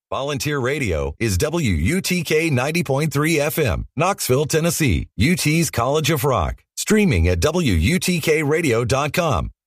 Volunteer Radio is WUTK 90.3 FM, Knoxville, Tennessee, UT's College of Rock. Streaming at WUTKRadio.com